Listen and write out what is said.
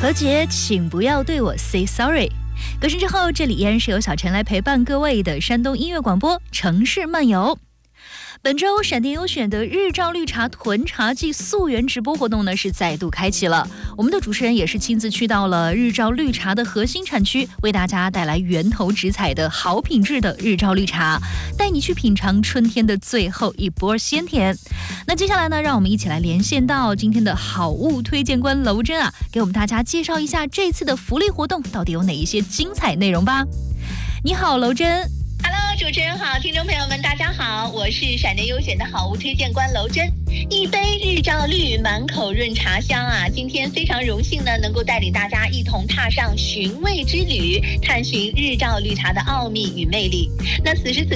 何洁，请不要对我 say sorry。歌声之后，这里依然是由小陈来陪伴各位的山东音乐广播城市漫游。本周闪电优选的日照绿茶囤茶季溯源直播活动呢是再度开启了，我们的主持人也是亲自去到了日照绿茶的核心产区，为大家带来源头直采的好品质的日照绿茶，带你去品尝春天的最后一波鲜甜。那接下来呢，让我们一起来连线到今天的好物推荐官娄真啊，给我们大家介绍一下这次的福利活动到底有哪一些精彩内容吧。你好，娄真。 主持人好，听众朋友们大家好，我是闪电优选的好物推荐官娄真。一杯日照绿，满口润茶香啊！今天非常荣幸呢，能够带领大家一同踏上寻味之旅，探寻日照绿茶的奥秘与魅力。那此时此